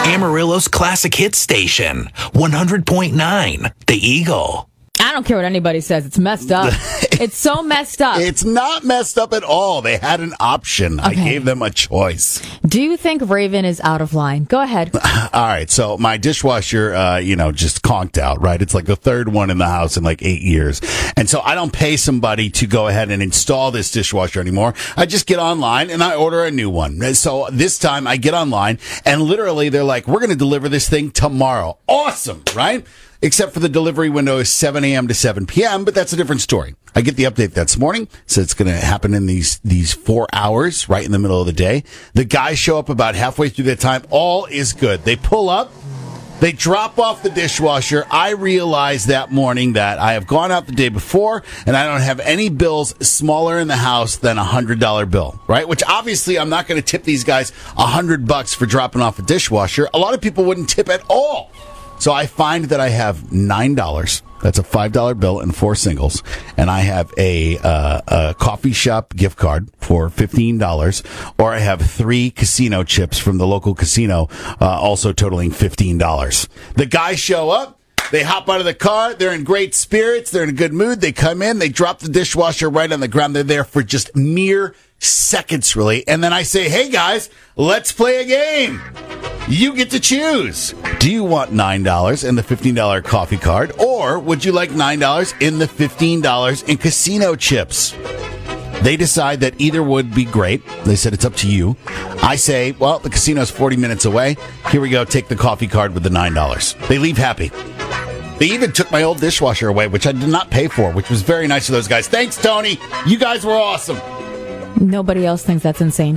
Amarillo's classic hit station, 100.9, The Eagle. I don't care what anybody says. It's messed up. It's so messed up. It's not messed up at all. They had an option. I gave them a choice. Do you think Raven is out of line? Go ahead. All right. So my dishwasher, just conked out, right? It's like the third one in the house in like 8 years. And so I don't pay somebody to go ahead and install this dishwasher anymore. I just get online and I order a new one. And so this time I get online and literally they're like, we're going to deliver this thing tomorrow. Awesome, right? Except for the delivery window is 7 a.m. to 7 p.m., but that's a different story. I get the update this morning, so it's going to happen in these 4 hours, right in the middle of the day. The guys show up about halfway through that time. All is good. They pull up. They drop off the dishwasher. I realize that morning that I have gone out the day before, and I don't have any bills smaller in the house than a $100 bill, right? Which obviously I'm not going to tip these guys $100 for dropping off a dishwasher. A lot of people wouldn't tip at all. So I find that I have $9. That's a $5 bill and 4 singles. And I have a coffee shop gift card for $15. Or I have 3 casino chips from the local casino, also totaling $15. The guys show up. They hop out of the car. They're in great spirits. They're in a good mood. They come in. They drop the dishwasher right on the ground. They're there for just mere seconds, really. And then I say, hey, guys, let's play a game. You get to choose. Do you want $9 in the $15 coffee card, or would you like $9 in the $15 in casino chips? They decide that either would be great. They said it's up to you. I say, well, the casino's 40 minutes away. Here we go. Take the coffee card with the $9. They leave happy. They even took my old dishwasher away, which I did not pay for, which was very nice of those guys. Thanks, Tony. You guys were awesome. Nobody else thinks that's insane.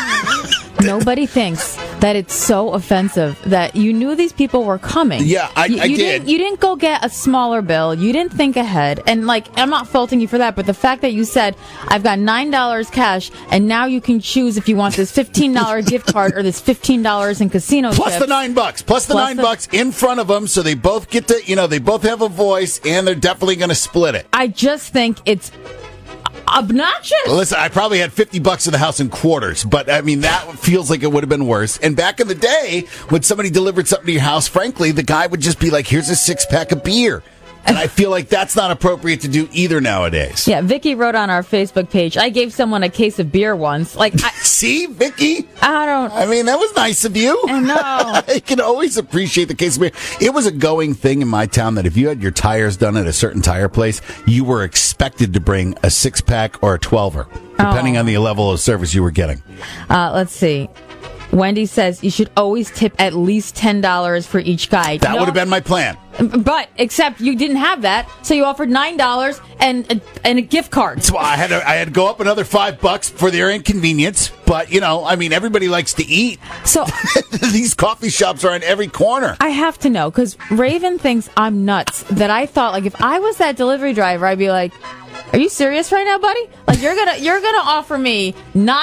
Nobody thinks that it's so offensive that you knew these people were coming. Yeah, I did. You didn't go get a smaller bill. You didn't think ahead. And, I'm not faulting you for that, but the fact that you said, I've got $9 cash, and now you can choose if you want this $15 gift card or this $15 in casino Plus chips. the $9. Plus the $9 in front of them, so they both get to, they both have a voice, and they're definitely going to split it. I just think it's obnoxious. Well, listen, I probably had $50 in the house in quarters, but I mean, that feels like it would have been worse. And back in the day, when somebody delivered something to your house, frankly, the guy would just be like, here's a 6-pack of beer. And I feel like that's not appropriate to do either nowadays. Yeah, Vicky wrote on our Facebook page, I gave someone a case of beer once. See, Vicky? I mean, that was nice of you. I know. I can always appreciate the case of beer. It was a going thing in my town that if you had your tires done at a certain tire place, you were expected to bring a 6-pack or a 12er, depending on the level of service you were getting. Let's see. Wendy says you should always tip at least $10 for each guy. That would have been my plan. But, except you didn't have that, so you offered $9 and a gift card. So I had to go up another $5 for their inconvenience. But, everybody likes to eat. So these coffee shops are on every corner. I have to know, because Raven thinks I'm nuts, that I thought, if I was that delivery driver, I'd be like, are you serious right now, buddy? You're gonna offer me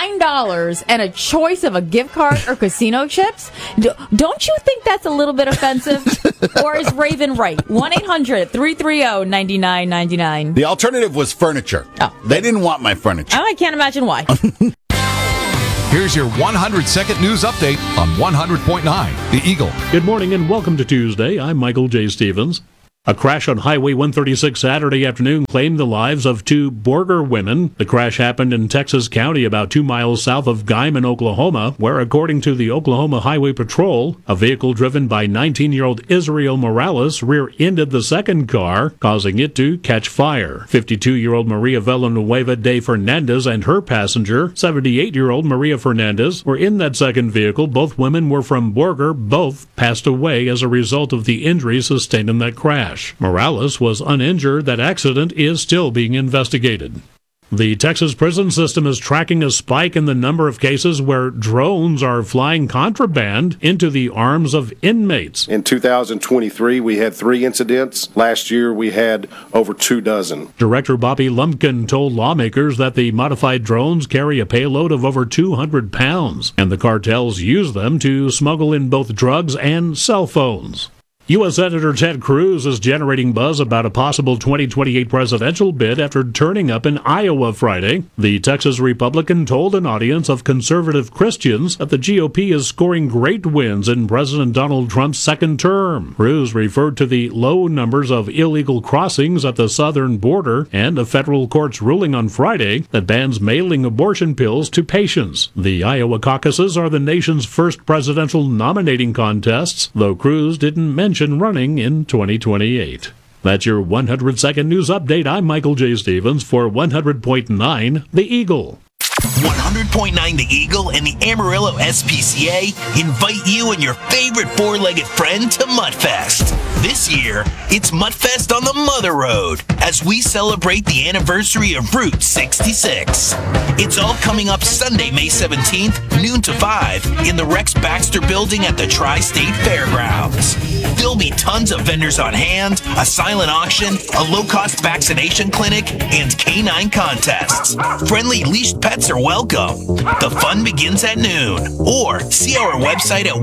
$9 and a choice of a gift card or casino chips? Don't you think that's a little bit offensive? Or is Raven right? 1-800-330-9999. The alternative was furniture. Oh. They didn't want my furniture. I can't imagine why. Here's your 100-second news update on 100.9 The Eagle. Good morning and welcome to Tuesday. I'm Michael J. Stevens. A crash on Highway 136 Saturday afternoon claimed the lives of 2 Borger women. The crash happened in Texas County, about 2 miles south of Guymon, Oklahoma, where, according to the Oklahoma Highway Patrol, a vehicle driven by 19-year-old Israel Morales rear-ended the second car, causing it to catch fire. 52-year-old Maria Villanueva de Fernandez and her passenger, 78-year-old Maria Fernandez, were in that second vehicle. Both women were from Borger. Both passed away as a result of the injuries sustained in that crash. Morales was uninjured. That accident is still being investigated. The Texas prison system is tracking a spike in the number of cases where drones are flying contraband into the arms of inmates. In 2023, we had 3 incidents. Last year, we had over 24. Director Bobby Lumpkin told lawmakers that the modified drones carry a payload of over 200 pounds, and the cartels use them to smuggle in both drugs and cell phones. U.S. Senator Ted Cruz is generating buzz about a possible 2028 presidential bid after turning up in Iowa Friday. The Texas Republican told an audience of conservative Christians that the GOP is scoring great wins in President Donald Trump's second term. Cruz referred to the low numbers of illegal crossings at the southern border and a federal court's ruling on Friday that bans mailing abortion pills to patients. The Iowa caucuses are the nation's first presidential nominating contests, though Cruz didn't mention running in 2028. That's your 100-second news update. I'm Michael J. Stevens for 100.9 The Eagle. 100.9 The Eagle and the Amarillo SPCA invite you and your favorite four-legged friend to Mudfest. This year, it's Mudfest on the Mother Road as we celebrate the anniversary of Route 66. It's all coming up Sunday, May 17th, noon to 5 in the Rex Baxter Building at the Tri-State Fairgrounds. There'll be tons of vendors on hand, a silent auction, a low-cost vaccination clinic, and canine contests. Friendly leashed pets are welcome. The fun begins at noon. Or see our website at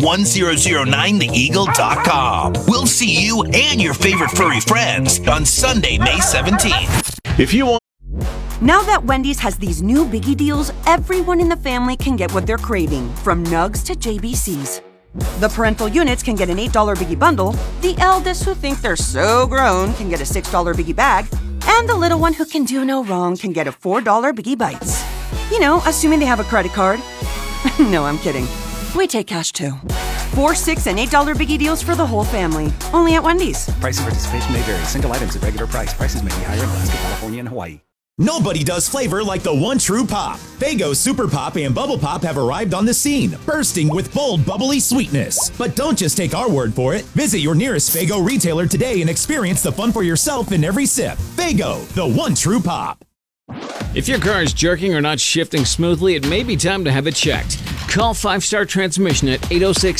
1009theeagle.com. We'll see you and your favorite furry friends on Sunday, May 17th. If you want. Now that Wendy's has these new biggie deals, everyone in the family can get what they're craving, from nugs to JBCs. The parental units can get an $8 biggie bundle, the eldest who think they're so grown can get a $6 biggie bag, and the little one who can do no wrong can get a $4 biggie bites. You know, assuming they have a credit card. No, I'm kidding. We take cash too. 4, 6, and $8 biggie deals for the whole family. Only at Wendy's. Price and participation may vary. Single items at regular price. Prices may be higher in Alaska, California, and Hawaii. Nobody does flavor like the one true pop. Faygo Super Pop and Bubble Pop have arrived on the scene, bursting with bold, bubbly sweetness. But don't just take our word for it. Visit your nearest Faygo retailer today and experience the fun for yourself in every sip. Faygo, the one true pop. If your car is jerking or not shifting smoothly, it may be time to have it checked. Call 5 Star Transmission at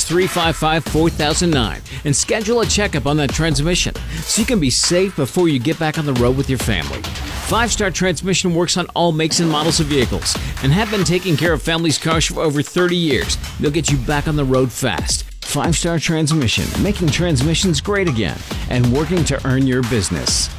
806-355-4009 and schedule a checkup on that transmission so you can be safe before you get back on the road with your family. 5 Star Transmission works on all makes and models of vehicles and have been taking care of families' cars for over 30 years. They'll get you back on the road fast. 5 Star Transmission, making transmissions great again and working to earn your business.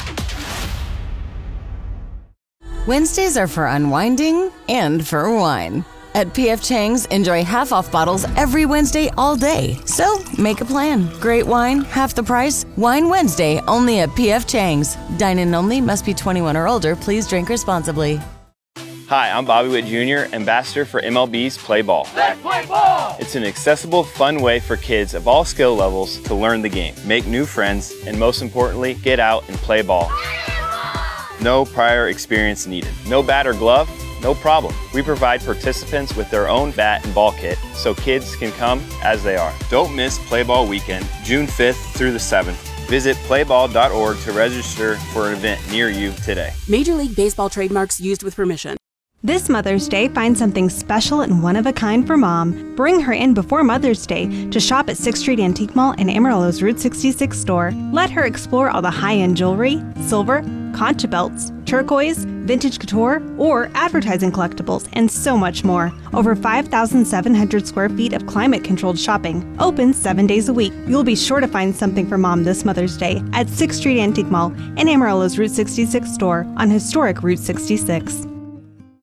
Wednesdays are for unwinding and for wine. At P.F. Chang's, enjoy half-off bottles every Wednesday all day. So, make a plan. Great wine, half the price. Wine Wednesday, only at P.F. Chang's. Dine-in only, must be 21 or older. Please drink responsibly. Hi, I'm Bobby Witt Jr., ambassador for MLB's Play Ball. Let's play ball! It's an accessible, fun way for kids of all skill levels to learn the game, make new friends, and most importantly, get out and play ball. No prior experience needed. No bat or glove? No problem. We provide participants with their own bat and ball kit so kids can come as they are. Don't miss Play Ball Weekend, June 5th through the 7th. Visit playball.org to register for an event near you today. Major League Baseball trademarks used with permission. This Mother's Day, find something special and one-of-a-kind for Mom. Bring her in before Mother's Day to shop at 6th Street Antique Mall and Amarillo's Route 66 store. Let her explore all the high-end jewelry, silver, concha belts, turquoise, vintage couture, or advertising collectibles, and so much more. Over 5,700 square feet of climate-controlled shopping. Open 7 days a week. You'll be sure to find something for Mom this Mother's Day at 6th Street Antique Mall and Amarillo's Route 66 store on historic Route 66.